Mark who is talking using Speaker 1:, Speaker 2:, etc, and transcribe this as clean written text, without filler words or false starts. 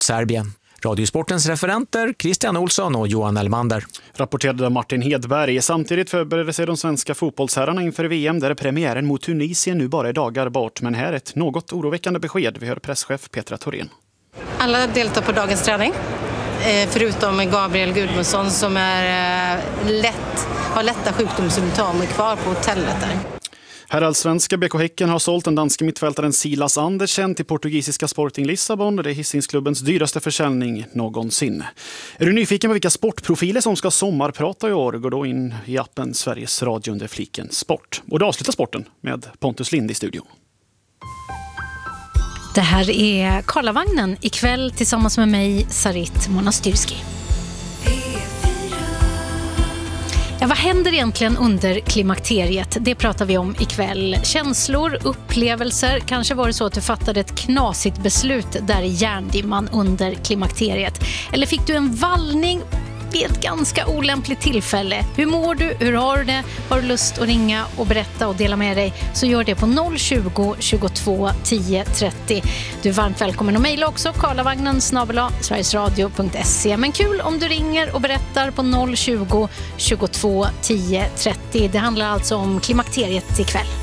Speaker 1: Serbien. Radiosportens referenter Christian Olsson och Johan Elmander.
Speaker 2: Rapporterade Martin Hedberg. Samtidigt förbereder sig de svenska fotbollsherrarna inför VM där premiären mot Tunisien nu bara är dagar bort. Men här ett något oroväckande besked. Vi hör presschef Petra Thorén.
Speaker 3: Alla deltar på dagens träning. Förutom Gabriel Gudmundsson som har lätta sjukdomssymptom och är kvar på hotellet där.
Speaker 2: Herrallsvenska BK Häcken har sålt den danska mittfältaren Silas Andersen till portugisiska Sporting Lissabon. Det är Hisingsklubbens dyraste försäljning någonsin. Är du nyfiken på vilka sportprofiler som ska sommarprata i år? Gå då in i appen Sveriges Radio under fliken Sport. Och då avslutar sporten med Pontus Lind i studion.
Speaker 4: Det här är Karlavagnen ikväll tillsammans med mig, Sarit Monastyrski. Ja, vad händer egentligen under klimakteriet? Det pratar vi om ikväll. Känslor, upplevelser. Kanske var det så att du fattade ett knasigt beslut där i hjärndimman under klimakteriet. Eller fick du en vallning vid ett ganska olämpligt tillfälle. Hur mår du? Hur har du det? Har du lust att ringa och berätta och dela med dig så gör det på 020 22 10 30. Du är varmt välkommen att mejla också karlavagnen@sverigesradio.se. Men kul om du ringer och berättar på 020 22 10 30. Det handlar alltså om klimakteriet ikväll.